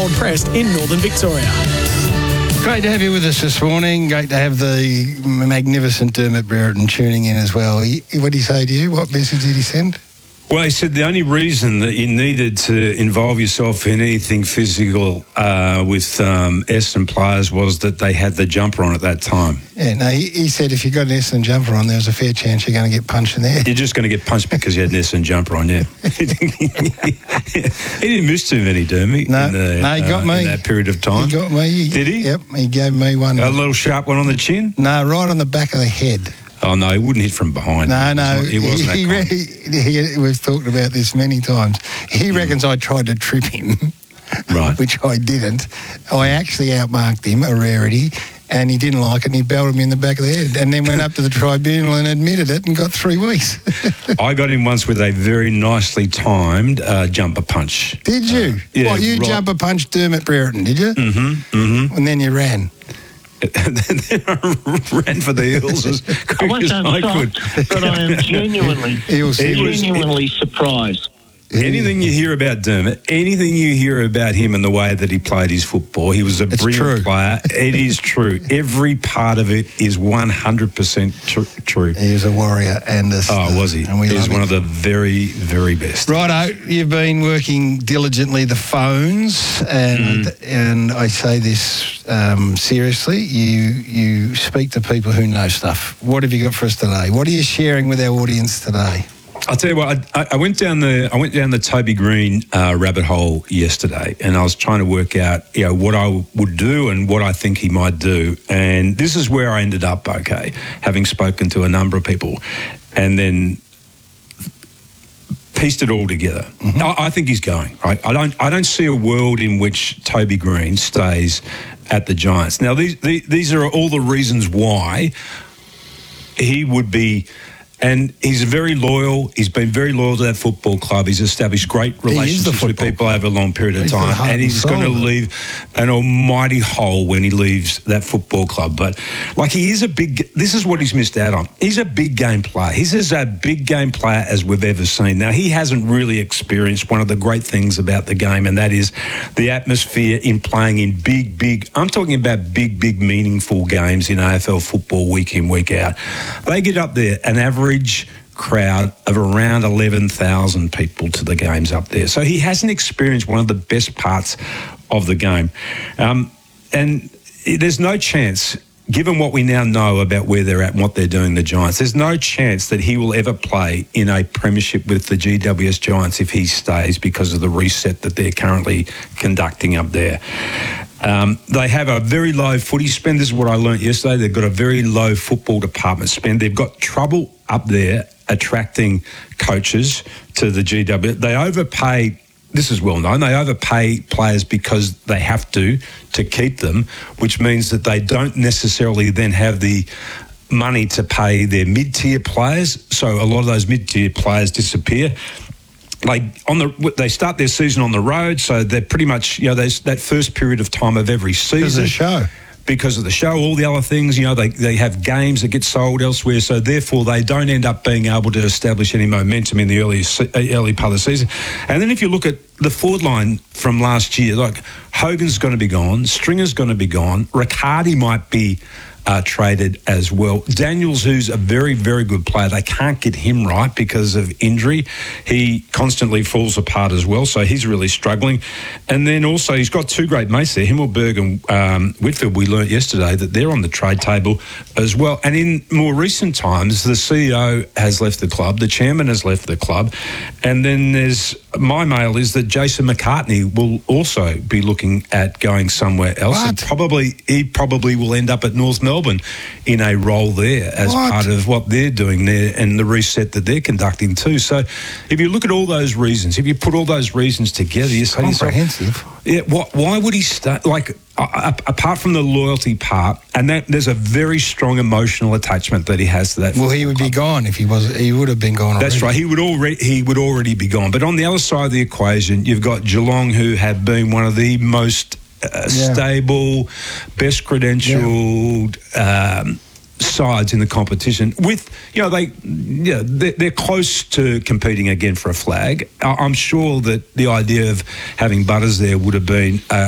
Prest in Northern Victoria. Great to have you with us this morning. Great to have the magnificent Dermott Brereton tuning in as well. What did he say to you? What message did he send? Well, he said the only reason that you needed to involve yourself in anything physical with Essendon players was that they had the jumper on at that time. Yeah, no, he said if you got an Essendon jumper on, there's a fair chance you're going to get punched in the head. You're just going to get punched because you had an Essendon jumper on, yeah. He didn't miss too many, Dermy. No, he got me. In that period of time. He got me. Did he? Yep, he gave me one. A little sharp one on the chin? No, right on the back of the head. Oh, no, he wouldn't hit from behind. No, he wasn't we've talked about this many times. He reckons I tried to trip him, right? Which I didn't. I actually outmarked him, a rarity, and he didn't like it, and he belted me in the back of the head, and then went up to the tribunal and admitted it and got 3 weeks. I got him once with a very nicely timed jumper punch. Did you? Yeah, you jumper punched Dermott Brereton, did you? Mm-hmm. And then you ran. And then I ran for the hills as quick as I could. But I am genuinely surprised. Anything you hear about Dermott, anything you hear about him and the way that he played his football, he was a brilliant player. It is true. Every part of it is 100% true. He was a warrior and a star. Oh, was he? He was one of the very, very best. Righto, you've been working diligently the phones, and I say this seriously, you speak to people who know stuff. What have you got for us today? What are you sharing with our audience today? I'll tell you what. I went down the Toby Green rabbit hole yesterday, and I was trying to work out, what I would do and what I think he might do. And this is where I ended up. Okay, having spoken to a number of people, and then pieced it all together. I think he's going. Right? I don't see a world in which Toby Green stays at the Giants. Now these are all the reasons why he would be. And he's very loyal. He's been very loyal to that football club. He's established great relationships with people over a long period of time. And he's going to leave an almighty hole when he leaves that football club. But, he is this is what he's missed out on. He's a big game player. He's as a big game player as we've ever seen. Now, he hasn't really experienced one of the great things about the game, and that is the atmosphere in playing in big, I'm talking about big, meaningful games in AFL football week in, week out. They get up there, an average crowd of around 11,000 people to the games up there. So he hasn't experienced one of the best parts of the game. And there's no chance, given what we now know about where they're at and what they're doing, the Giants, there's no chance that he will ever play in a premiership with the GWS Giants if he stays because of the reset that they're currently conducting up there. They have a very low footy spend. This is what I learnt yesterday. They've got a very low football department spend. They've got trouble up there attracting coaches to the GW. They overpay, this is well known, they overpay players because they have to keep them, which means that they don't necessarily then have the money to pay their mid-tier players. So a lot of those mid-tier players disappear. They start their season on the road, so they're pretty much, that first period of time of every season. Because of the show, all the other things, they have games that get sold elsewhere, so therefore they don't end up being able to establish any momentum in the early part of the season. And then if you look at the forward line from last year, Hogan's going to be gone, Stringer's going to be gone, Riccardi might be traded as well. Daniels, who's a very, very good player, they can't get him right because of injury. He constantly falls apart as well, so he's really struggling. And then also he's got two great mates there, Himmelberg and Whitfield. We learnt yesterday that they're on the trade table as well. And in more recent times, the CEO has left the club, the chairman has left the club, and then my mail is that Jason McCartney will also be looking at going somewhere else. And he probably will end up at North Melbourne in a role there as part of what they're doing there and the reset that they're conducting too. So if you look at all those reasons, if you put all those reasons together, you say comprehensive. Why would he start? Apart from the loyalty part, and that there's a very strong emotional attachment that he has to that. Well, he would be gone if he was. He would have been gone already. That's right. He would already be gone. But on the other side of the equation, you've got Geelong, who have been one of the most stable, best credentialed sides in the competition. With they're close to competing again for a flag. I'm sure that the idea of having Butters there would have been